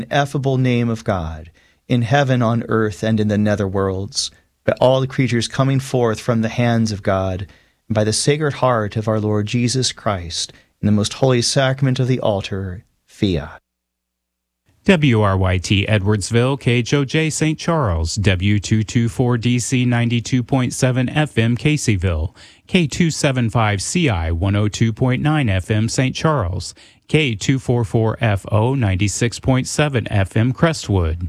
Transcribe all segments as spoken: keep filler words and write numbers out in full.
ineffable name of God, in heaven, on earth, and in the netherworlds, by all the creatures coming forth from the hands of God, and by the Sacred Heart of our Lord Jesus Christ, in the most holy sacrament of the altar, fiat. W R Y T Edwardsville, K H O J Saint Charles, W two twenty-four D C ninety-two point seven F M Caseyville, K two seventy-five C I one oh two point nine F M Saint Charles, K two forty-four F O ninety-six point seven F M Crestwood.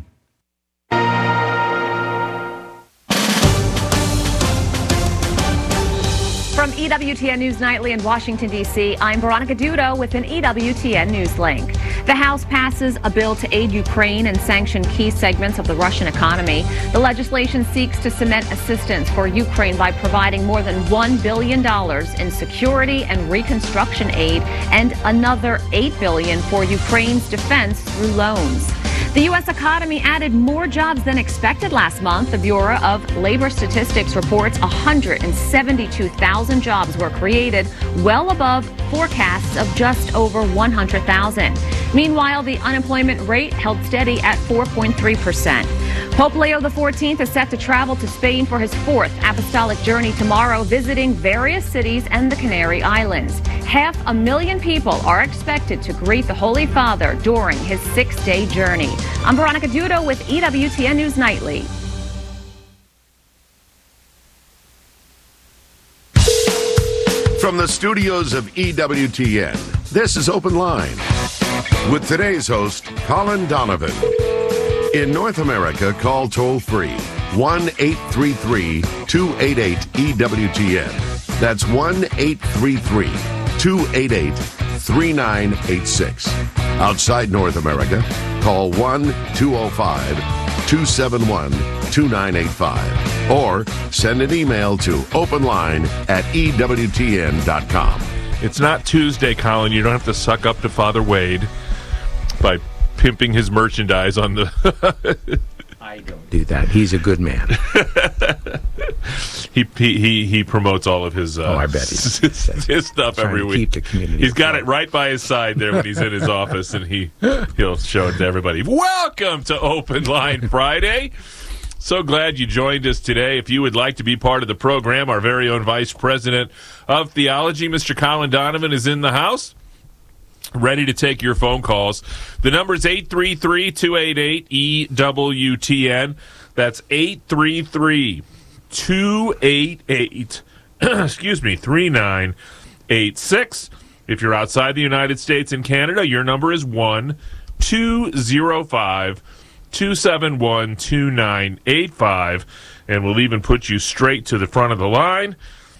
From E W T N News Nightly in Washington, D C, I'm Veronica Dudo with an E W T N News link. The House passes a bill to aid Ukraine and sanction key segments of the Russian economy. The legislation seeks to cement assistance for Ukraine by providing more than one billion dollars in security and reconstruction aid and another eight billion dollars for Ukraine's defense through loans. The U S economy added more jobs than expected last month. The Bureau of Labor Statistics reports one hundred seventy-two thousand jobs were created, well above forecasts of just over one hundred thousand. Meanwhile, the unemployment rate held steady at four point three percent. Pope Leo the fourteenth is set to travel to Spain for his fourth apostolic journey tomorrow, visiting various cities and the Canary Islands. Half a million people are expected to greet the Holy Father during his six-day journey. I'm Veronica Dudo with E W T N News Nightly. From the studios of E W T N, this is Open Line with today's host, Colin Donovan. In North America, call toll-free one eight three three, two eight eight, E W T N. That's one eight three three, two eight eight, three nine eight six. Outside North America, call one two oh five, two seven one, two nine eight five or send an email to openline at E W T N dot com. It's not Tuesday, Colin. You don't have to suck up to Father Wade by pimping his merchandise on the... I don't do that. He's a good man. he, he he promotes all of his uh, oh, I bet his, his stuff every week. Keep the community he's got it right by his side there when he's in his office, and he he'll show it to everybody. Welcome to Open Line Friday. So glad you joined us today. If you would like to be part of the program, our very own Vice President of Theology, Mister Colin Donovan, is in the house, ready to take your phone calls. The number is eight three three, two eight eight, E W T N. That's eight three three, two eight eight, excuse me, three nine eight six. If you're outside the United States and Canada, your number is one two zero five, two seven one, two nine eight five, and we'll even put you straight to the front of the line.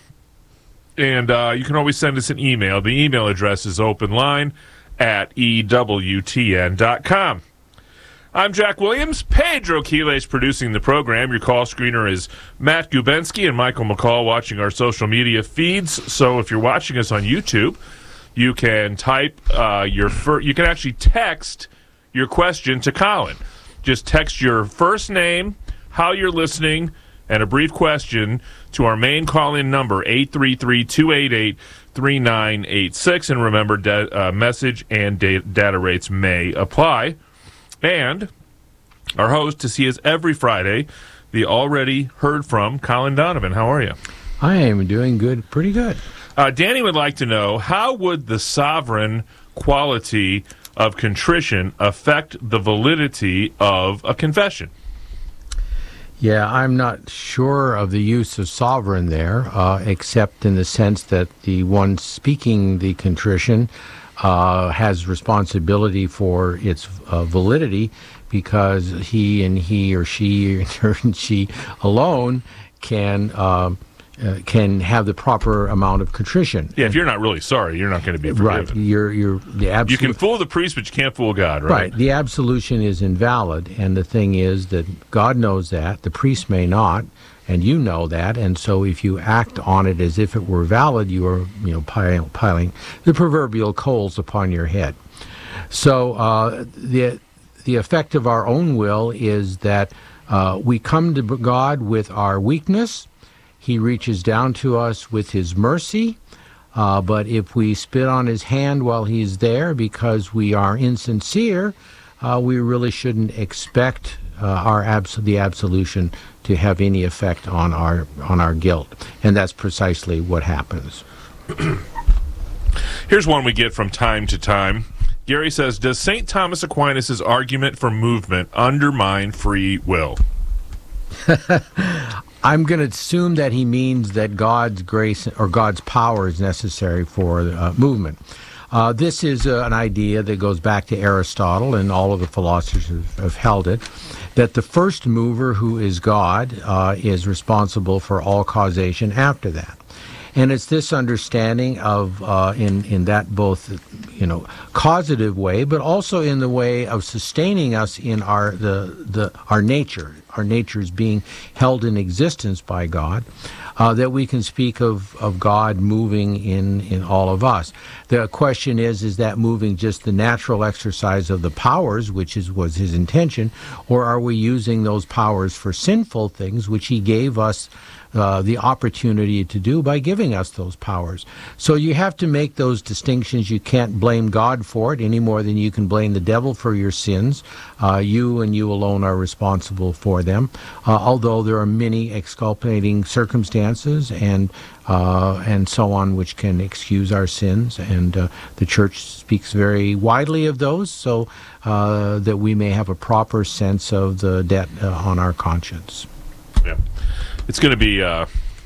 And uh, you can always send us an email. The email address is openline at E W T N dot com. I'm Jack Williams. Pedro Quiles producing the program. Your call screener is Matt Gubensky and Michael McCall watching our social media feeds. So if you're watching us on YouTube, you can type uh, your fir- you can actually text your question to Colin. Just text your first name, how you're listening, and a brief question to our main call-in number, eight three three, two eight eight, three nine eight six. And remember, da- uh, message and da- data rates may apply. And our host, to see us every Friday, the already heard from Colin Donovan. How are you? I am doing good, pretty good. Uh, Danny would like to know, how would the sovereign quality of contrition affect the validity of a confession? Yeah, I'm not sure of the use of sovereign there, uh, except in the sense that the one speaking the contrition uh, has responsibility for its uh, validity, because he and he or she or she alone can uh, uh, can have the proper amount of contrition. Yeah, if you're not really sorry, you're not going to be forgiven. Right. You're, you're, the absolute, you can fool the priest, but you can't fool God, right? Right. The absolution is invalid, and the thing is that God knows that, the priest may not, and you know that, and so if you act on it as if it were valid, you are, you know, piling, piling the proverbial coals upon your head. So uh, the the effect of our own will is that uh, we come to God with our weakness. He reaches down to us with his mercy, uh, but if we spit on his hand while he's there because we are insincere, uh, we really shouldn't expect uh, our abs- the absolution to have any effect on our on our guilt, and that's precisely what happens. Here's one we get from time to time. Gary says, does Saint Thomas Aquinas' argument for movement undermine free will? I'm going to assume that he means that God's grace or God's power is necessary for uh, movement. Uh, this is uh, an idea that goes back to Aristotle, and all of the philosophers have, have held it, that the first mover, who is God, uh, is responsible for all causation after that. And it's this understanding of, uh, in in that both, you know, causative way, but also in the way of sustaining us in our the the our nature. Our nature is being held in existence by God, uh, that we can speak of, of God moving in, in all of us. The question is, is that moving just the natural exercise of the powers, which is was his intention, or are we using those powers for sinful things, which he gave us Uh, the opportunity to do by giving us those powers? So you have to make those distinctions. You can't blame God for it any more than you can blame the devil for your sins. Uh, you and you alone are responsible for them, uh, although there are many exculpating circumstances and uh, and so on which can excuse our sins, and uh, the Church speaks very widely of those, so uh, that we may have a proper sense of the debt uh, on our conscience. Yeah. It's going to be uh,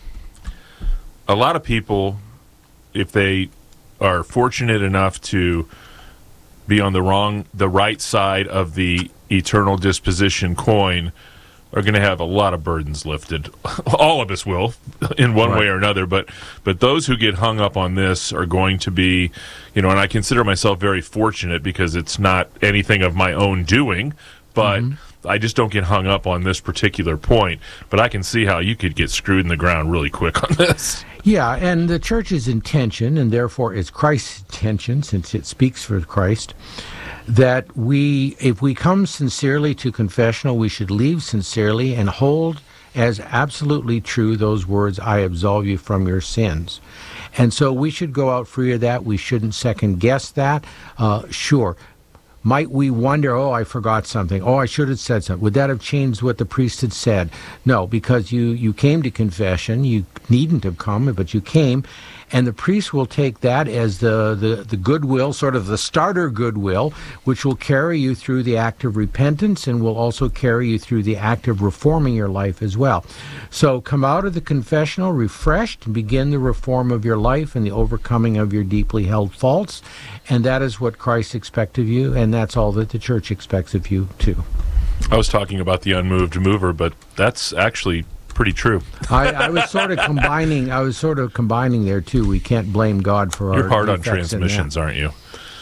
a lot of people, if they are fortunate enough to be on the wrong, the right side of the eternal disposition coin, are going to have a lot of burdens lifted. All of us will, in one Right. way or another. But but those who get hung up on this are going to be, you know, and I consider myself very fortunate because it's not anything of my own doing, but. Mm-hmm. I just don't get hung up on this particular point, but I can see how you could get screwed in the ground really quick on this. Yeah, and the Church's intention, and therefore it's Christ's intention, since it speaks for Christ, that we, if we come sincerely to confessional, we should leave sincerely and hold as absolutely true those words, I absolve you from your sins. And so we should go out free of that. We shouldn't second guess that. Uh, sure. Might we wonder, oh, I forgot something. Oh, I should have said something. Would that have changed what the priest had said? No, because you, you came to confession. You needn't have come, but you came. And the priest will take that as the, the, the goodwill, sort of the starter goodwill, which will carry you through the act of repentance and will also carry you through the act of reforming your life as well. So come out of the confessional refreshed and begin the reform of your life and the overcoming of your deeply held faults. And that is what Christ expects of you, and that's all that the Church expects of you, too. I was talking about the unmoved mover, but that's actually pretty true. I, I was sort of combining. I was sort of combining there too. We can't blame God for our. You're hard on defects in transmissions, that. aren't you?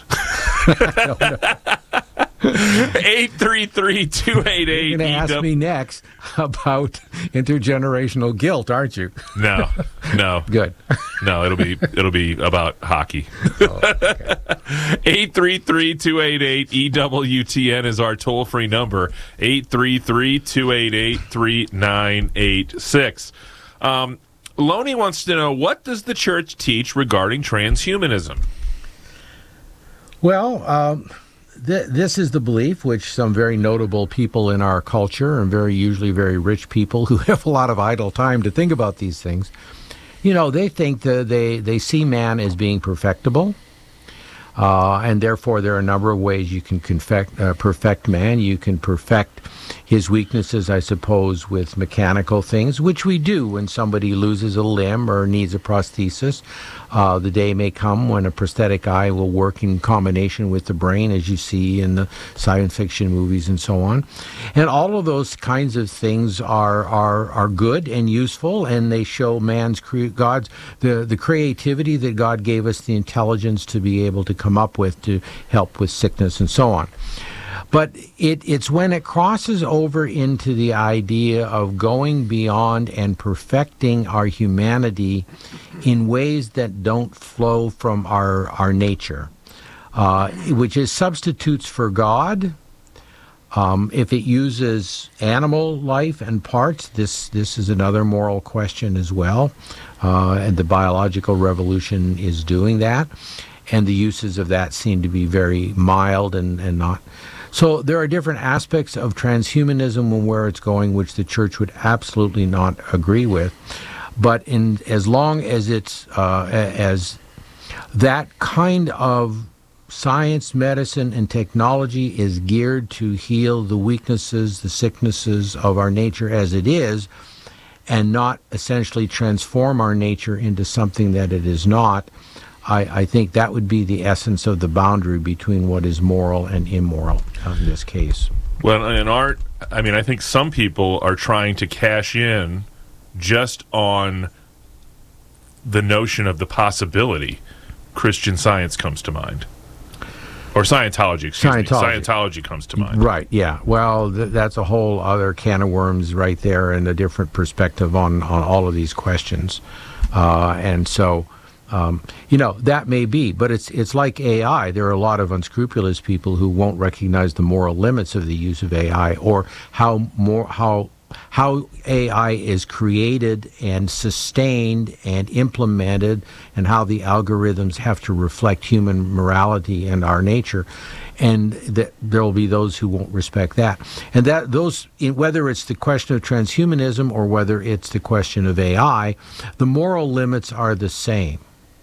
eight three three, two eight eight You're going to ask me next about intergenerational guilt, aren't you? No, no, Good. no. It'll be it'll be about hockey. Oh, okay. Eight three three, two eight eight, E W T N is our toll free number. Eight three three, two eight eight, three nine eight six. Um, Loney wants to know, what does the Church teach regarding transhumanism? Well, um, th- this is the belief which some very notable people in our culture, and very usually very rich people who have a lot of idle time to think about these things, you know, they think that they, they see man as being perfectible. Uh, and therefore, there are a number of ways you can confect, uh, perfect man. You can perfect his weaknesses, I suppose, with mechanical things, which we do when somebody loses a limb or needs a prosthesis. Uh, the day may come when a prosthetic eye will work in combination with the brain, as you see in the science fiction movies and so on. And all of those kinds of things are are, are good and useful, and they show man's cre- God's the, the creativity that God gave us, the intelligence to be able to come up with to help with sickness and so on. But it, it's when it crosses over into the idea of going beyond and perfecting our humanity in ways that don't flow from our, our nature, uh, which is substitutes for God. Um, if it uses animal life and parts, this, this is another moral question as well. Uh, and the biological revolution is doing that. And the uses of that seem to be very mild and, and not... So there are different aspects of transhumanism and where it's going, which the church would absolutely not agree with. But in as long as it's uh, as that kind of science, medicine, and technology is geared to heal the weaknesses, the sicknesses of our nature as it is, and not essentially transform our nature into something that it is not, I, I think that would be the essence of the boundary between what is moral and immoral in this case. Well, in art, I mean, I think some people are trying to cash in just on the notion of the possibility. Christian Science comes to mind. Or Scientology, excuse Scientology. me. Scientology comes to mind. Right, yeah. Well, th- that's a whole other can of worms right there, and a different perspective on, on all of these questions. Uh, and so, um, you know, that may be, but it's it's like A I. There are a lot of unscrupulous people who won't recognize the moral limits of the use of A I, or how more how how A I is created and sustained and implemented, and how the algorithms have to reflect human morality and our nature, and that there will be those who won't respect that. And that those, whether it's the question of transhumanism or whether it's the question of A I, the moral limits are the same.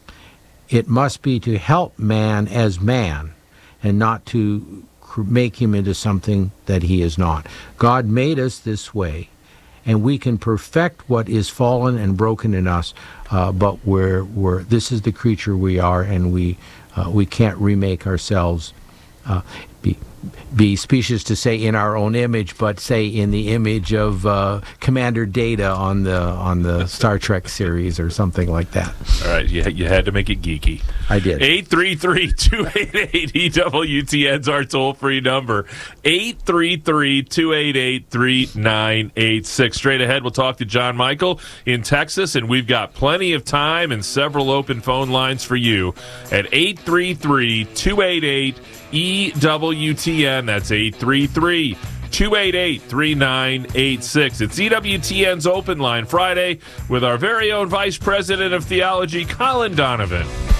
It must be to help man as man, and not to make him into something that he is not. God made us this way, and we can perfect what is fallen and broken in us, uh, but we're, we're, this is the creature we are, and we, uh, we can't remake ourselves, uh, be, be specious to say in our own image, but say in the image of uh, Commander Data on the on the Star Trek series or something like that. All right, you, you had to make it geeky. I did. eight three three, two eight eight, E W T N's our toll-free number. eight three three, two eight eight, three nine eight six. Straight ahead, we'll talk to John Michael in Texas, and we've got plenty of time and several open phone lines for you at eight three three, two eight eight, E W T N. That's eight three three, two eight eight, three nine eight six. It's E W T N's Open Line Friday with our very own Vice President of Theology, Colin Donovan.